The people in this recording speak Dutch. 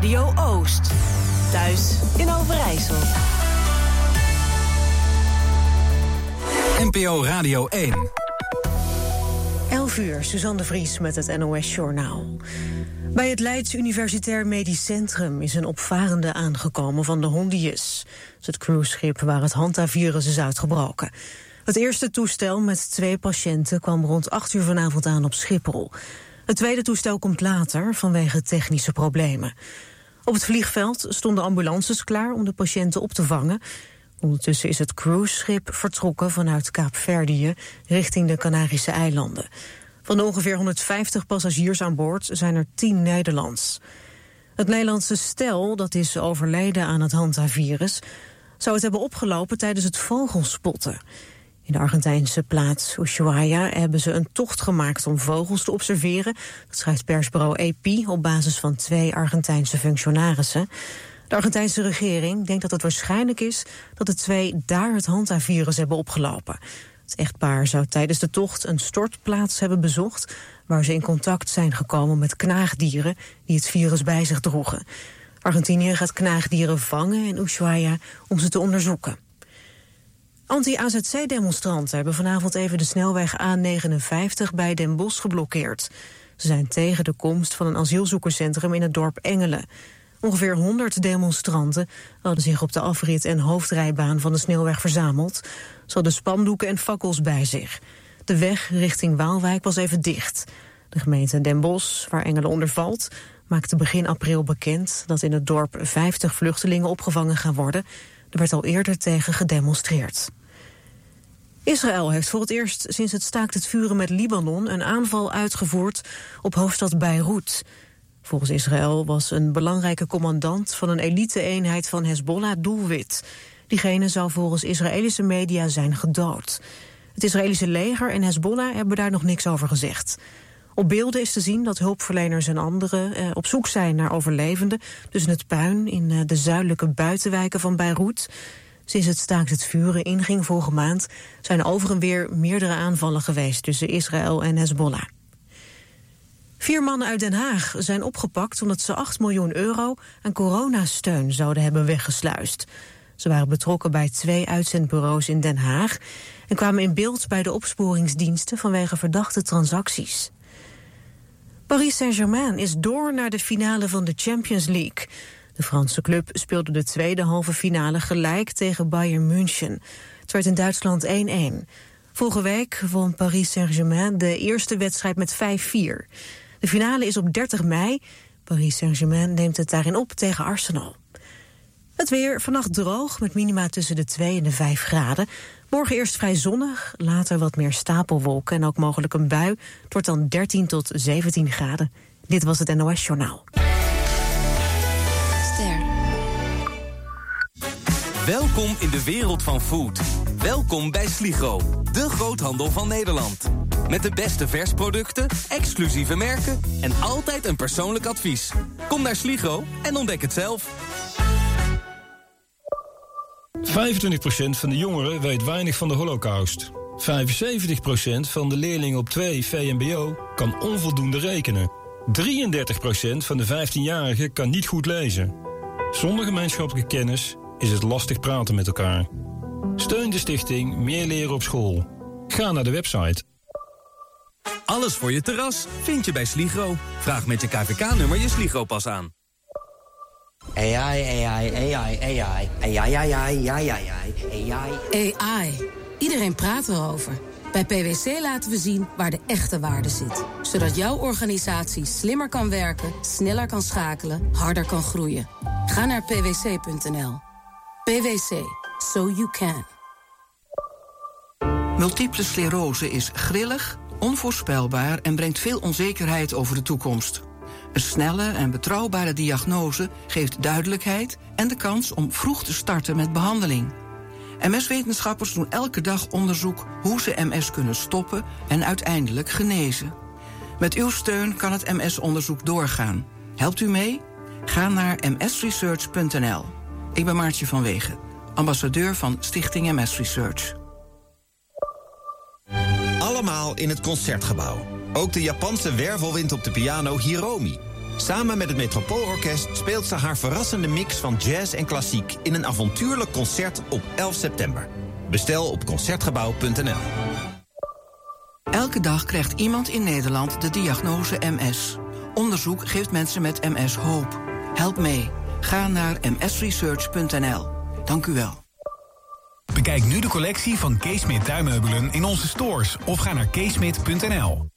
Radio Oost. Thuis in Overijssel. NPO Radio 1. 11 uur, Suzanne de Vries met het NOS-journaal. Bij het Leids Universitair Medisch Centrum is een opvarende aangekomen van de Hondius. Het cruiseschip waar het hantavirus is uitgebroken. Het eerste toestel met 2 patiënten kwam rond 8 uur vanavond aan op Schiphol. Het tweede toestel komt later vanwege technische problemen. Op het vliegveld stonden ambulances klaar om de patiënten op te vangen. Ondertussen is het cruiseschip vertrokken vanuit Kaapverdië richting de Canarische eilanden. Van de ongeveer 150 passagiers aan boord zijn er 10 Nederlands. Het Nederlandse stel, dat is overleden aan het hantavirus, zou het hebben opgelopen tijdens het vogelspotten. In de Argentijnse plaats Ushuaia hebben ze een tocht gemaakt om vogels te observeren. Dat schrijft persbureau AP op basis van 2 Argentijnse functionarissen. De Argentijnse regering denkt dat het waarschijnlijk is dat de 2 daar het hantavirus hebben opgelopen. Het echtpaar zou tijdens de tocht een stortplaats hebben bezocht, waar ze in contact zijn gekomen met knaagdieren die het virus bij zich droegen. Argentinië gaat knaagdieren vangen in Ushuaia om ze te onderzoeken. Anti-AZC-demonstranten hebben vanavond even de snelweg A59 bij Den Bosch geblokkeerd. Ze zijn tegen de komst van een asielzoekerscentrum in het dorp Engelen. Ongeveer 100 demonstranten hadden zich op de afrit en hoofdrijbaan van de snelweg verzameld. Ze hadden spandoeken en fakkels bij zich. De weg richting Waalwijk was even dicht. De gemeente Den Bosch, waar Engelen onder valt, maakte begin april bekend dat in het dorp 50 vluchtelingen opgevangen gaan worden. Er werd al eerder tegen gedemonstreerd. Israël heeft voor het eerst sinds het staakt het vuren met Libanon een aanval uitgevoerd op hoofdstad Beirut. Volgens Israël was een belangrijke commandant van een elite-eenheid van Hezbollah doelwit. Diegene zou volgens Israëlische media zijn gedood. Het Israëlische leger en Hezbollah hebben daar nog niks over gezegd. Op beelden is te zien dat hulpverleners en anderen op zoek zijn naar overlevenden tussen het puin in de zuidelijke buitenwijken van Beirut. Sinds het staakt het vuren inging vorige maand zijn over en weer meerdere aanvallen geweest tussen Israël en Hezbollah. 4 mannen uit Den Haag zijn opgepakt omdat ze 8 miljoen euro aan coronasteun zouden hebben weggesluist. Ze waren betrokken bij 2 uitzendbureaus in Den Haag en kwamen in beeld bij de opsporingsdiensten vanwege verdachte transacties. Paris Saint-Germain is door naar de finale van de Champions League. De Franse club speelde de tweede halve finale gelijk tegen Bayern München. Het werd in Duitsland 1-1. Vorige week won Paris Saint-Germain de eerste wedstrijd met 5-4. De finale is op 30 mei. Paris Saint-Germain neemt het daarin op tegen Arsenal. Het weer, vannacht droog, met minima tussen de 2 en de 5 graden. Morgen eerst vrij zonnig, later wat meer stapelwolken en ook mogelijk een bui. Het wordt dan 13 tot 17 graden. Dit was het NOS-journaal. Welkom in de wereld van food. Welkom bij Sligro, de groothandel van Nederland. Met de beste versproducten, exclusieve merken en altijd een persoonlijk advies. Kom naar Sligro en ontdek het zelf. 25% van de jongeren weet weinig van de Holocaust. 75% van de leerlingen op 2 VMBO kan onvoldoende rekenen. 33% van de 15-jarigen kan niet goed lezen. Zonder gemeenschappelijke kennis is het lastig praten met elkaar. Steun de stichting Meer Leren op School. Ga naar de website. Alles voor je terras vind je bij Sligro. Vraag met je KVK-nummer je Sligro-pas aan. AI. Iedereen praat erover. Bij PwC laten we zien waar de echte waarde zit. Zodat jouw organisatie slimmer kan werken, sneller kan schakelen, harder kan groeien. Ga naar pwc.nl. PwC. So you can. Multiple sclerose is grillig, onvoorspelbaar en brengt veel onzekerheid over de toekomst. Een snelle en betrouwbare diagnose geeft duidelijkheid en de kans om vroeg te starten met behandeling. MS-wetenschappers doen elke dag onderzoek hoe ze MS kunnen stoppen en uiteindelijk genezen. Met uw steun kan het MS-onderzoek doorgaan. Helpt u mee? Ga naar msresearch.nl. Ik ben Maartje van Wegen, ambassadeur van Stichting MS Research. Allemaal in het Concertgebouw. Ook de Japanse wervelwind op de piano Hiromi. Samen met het Metropoolorkest speelt ze haar verrassende mix van jazz en klassiek in een avontuurlijk concert op 11 september. Bestel op concertgebouw.nl. Elke dag krijgt iemand in Nederland de diagnose MS. Onderzoek geeft mensen met MS hoop. Help mee. Ga naar msresearch.nl. Dank u wel. Bekijk nu de collectie van Keesmit tuinmeubelen in onze stores of ga naar keesmit.nl.